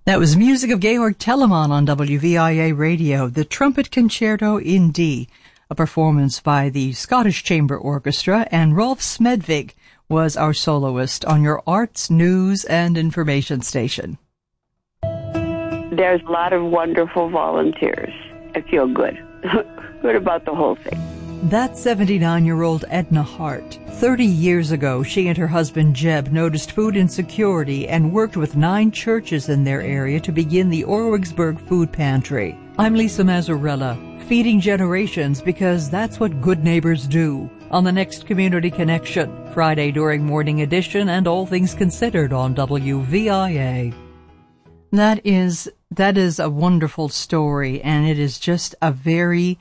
That was music of Georg Telemann on WVIA Radio, the Trumpet Concerto in D, a performance by the Scottish Chamber Orchestra, and Rolf Smedvig was our soloist on your arts, news, and information station. There's a lot of wonderful volunteers. I feel good. Good about the whole thing. That's 79-year-old Edna Hart. 30 years ago, she and her husband Jeb noticed food insecurity and worked with 9 churches in their area to begin the Orwigsburg Food Pantry. I'm Lisa Mazzarella, feeding generations because that's what good neighbors do. On the next Community Connection, Friday during Morning Edition and All Things Considered on WVIA. That is a wonderful story, and it is just a very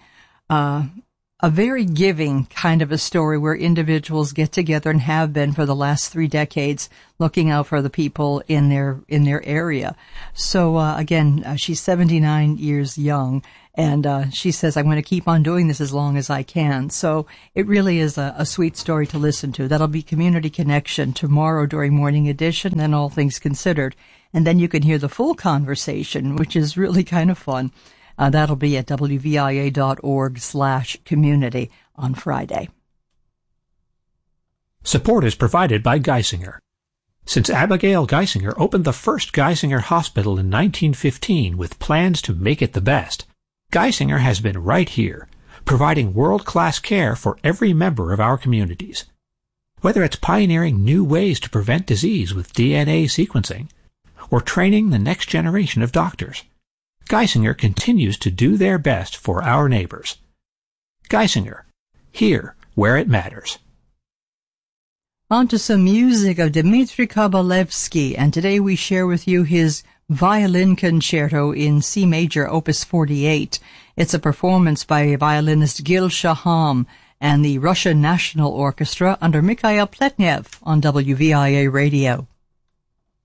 giving kind of a story where individuals get together and have been for the last 3 decades looking out for the people in their area. So, again, she's 79 years young, and she says, I'm going to keep on doing this as long as I can. So it really is a sweet story to listen to. That'll be Community Connection tomorrow during Morning Edition, then All Things Considered. And then you can hear the full conversation, which is really kind of fun. That'll be at wvia.org/community on Friday. Support is provided by Geisinger. Since Abigail Geisinger opened the first Geisinger Hospital in 1915 with plans to make it the best, Geisinger has been right here, providing world-class care for every member of our communities. Whether it's pioneering new ways to prevent disease with DNA sequencing, or training the next generation of doctors, Geisinger continues to do their best for our neighbors. Geisinger, here where it matters. On to some music of Dmitri Kabalevsky, and today we share with you his Violin Concerto in C Major, Opus 48. It's a performance by violinist Gil Shaham and the Russian National Orchestra under Mikhail Pletnev on WVIA Radio.